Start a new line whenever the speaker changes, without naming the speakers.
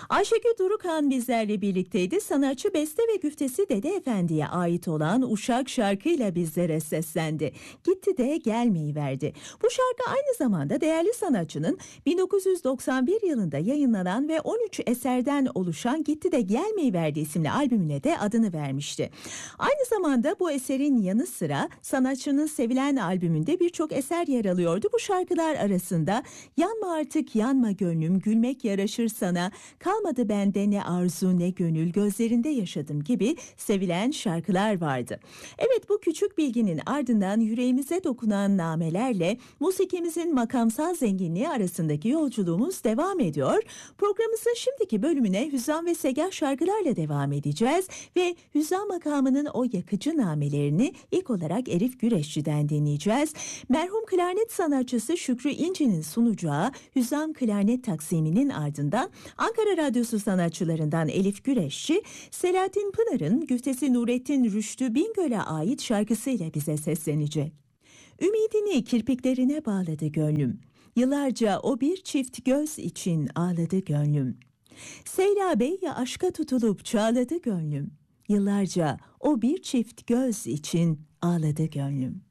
Ayşegül Durukhan bizlerle birlikteydi. Sanatçı beste ve güftesi Dede Efendi'ye ait olan Uşak şarkıyla bizlere seslendi. Gitti de gelmeyiverdi. Bu şarkı aynı zamanda değerli sanatçının 1991 yılında yayınlanan ve 13 eserden oluşan Gitti de Gelmeyiverdi isimli albümüne de adını vermişti. Aynı zamanda bu eserin yanı sıra sanatçının sevilen albümünde birçok eser yer alıyordu. Bu şarkılar arasında Yanma Artık Yanma Gönlüm, Gülmek Yaraşır Sana, Kalmadı Bende Ne Arzu Ne Gönül, Gözlerinde Yaşadım gibi sevilen şarkılar vardı. Evet, bu küçük bilginin ardından yüreğimize dokunan namelerle musikimizin makamsal zenginliği arasındaki yolculuğumuz devam ediyor. Programımızın şimdiki bölümüne Hüzzam ve Segah şarkılarla devam edeceğiz ve Hüzzam makamının o yakıcı namelerini ilk olarak Elif Güreşçi'den dinleyeceğiz. Merhum klarnet sanatçısı Şükrü İnci'nin sunacağı Hüzzam klarnet taksiminin ardından Ankara Radyosu sanatçılarından Elif Güreşçi, Selahattin Pınar'ın güftesi Nurettin Rüştü Bingöl'e ait şarkısıyla bize seslenecek. Ümidini kirpiklerine bağladı gönlüm. Yıllarca o bir çift göz için ağladı gönlüm. Seyla Bey ya aşka tutulup çağladı gönlüm. Yıllarca o bir çift göz için ağladı gönlüm.